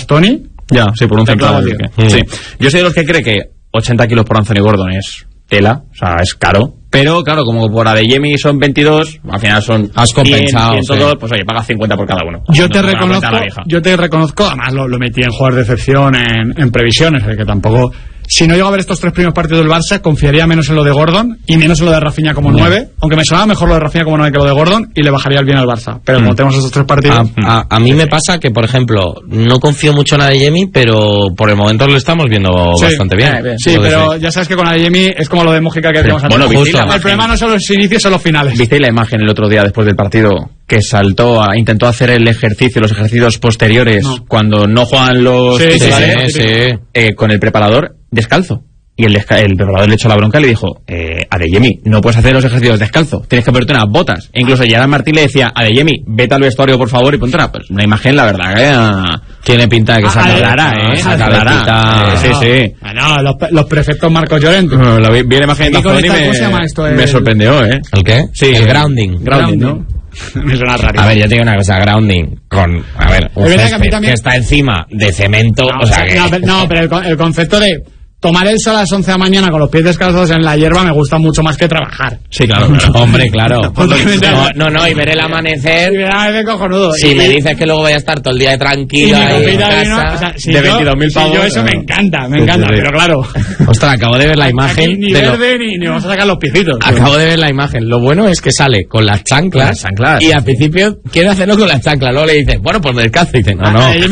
Bastoni. Ya, sí, por un centavo. Sí. Yo soy de los que cree que 80 kilos por Anthony Gordon es tela, o sea, es caro. Pero claro, como por Adeyemi son 22, al final son... Has compensado. 100 todos, pues oye, paga 50 por cada uno. Yo te reconozco, además lo metí en jugador de excepción en previsiones, que tampoco... Si no llego a ver estos 3 primeros partidos del Barça, confiaría menos en lo de Gordon y menos en lo de Rafinha como 9, aunque me sonaba mejor lo de Rafinha como 9 que lo de Gordon, y le bajaría el bien al Barça. Pero como tenemos estos 3 partidos... A mí me pasa que, por ejemplo, no confío mucho en Adeyemi, pero por el momento lo estamos viendo bastante bien. Sí, pero ya sabes que con Adeyemi es como lo de Mújica que decíamos antes. Bueno, el problema no son los inicios, son los finales. ¿Viste la imagen el otro día después del partido? Que intentó hacer los ejercicios posteriores cuando no juegan los titulares, con el preparador descalzo. Y el preparador le echó la bronca y le dijo, Adeyemi, no puedes hacer los ejercicios descalzo, tienes que ponerte unas botas. E incluso Gerard Martín le decía, Adeyemi, vete al vestuario por favor y ponte una imagen, la verdad, tiene pinta de que se aclarará, Sí. Bueno, los prefectos Marcos Llorente. Vi la imagen de Tazón y me sorprendió, ¿eh? ¿El qué? Sí, el grounding, ¿no? Me suena raro. A ver, yo te digo una cosa, grounding con, a ver, un césped que está encima de cemento, pero el concepto de tomar el sol a las 11 de la mañana con los pies descalzos en la hierba me gusta mucho más que trabajar. Sí, claro. Hombre, claro. No, y ver el amanecer. Cojonudo. Si me dices que luego voy a estar todo el día tranquilo ahí en casa, de 22.000 pavos. Yo eso me encanta, pero claro. Ostras, acabo de ver la imagen. Ni verde ni vamos a sacar los picitos. Acabo de ver la imagen. Lo bueno es que sale con las chanclas. Y al principio quiere hacerlo con las chanclas. Luego le dices, bueno, pues descalzo. Y dice, no.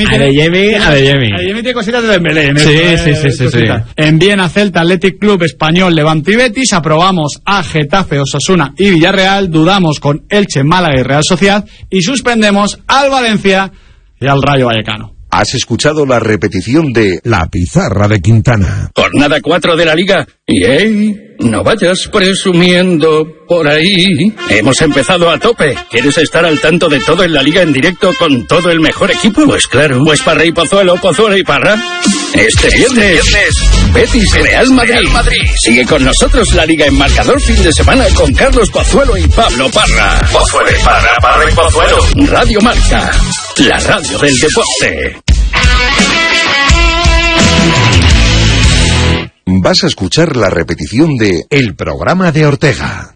Adeyemi tiene cositas de Dembélé. Sí. En Viena, Celta, Athletic Club, Español, Levante y Betis. Aprobamos a Getafe, Osasuna y Villarreal. Dudamos con Elche, Málaga y Real Sociedad. Y suspendemos al Valencia y al Rayo Vallecano. Has escuchado la repetición de La Pizarra de Quintana. Jornada 4 de la Liga. Y no vayas presumiendo por ahí. Hemos empezado a tope. ¿Quieres estar al tanto de todo en la Liga en directo con todo el mejor equipo? Pues claro. Pues Parra y Pozuelo, Pozuelo y Parra. Este viernes, Betis Real Madrid. Sigue con nosotros la Liga en marcador fin de semana con Carlos Pozuelo y Pablo Parra. Pozuelo y Parra, Parra y Pozuelo. Radio Marca, la radio del deporte. Vas a escuchar la repetición de El programa de Ortega.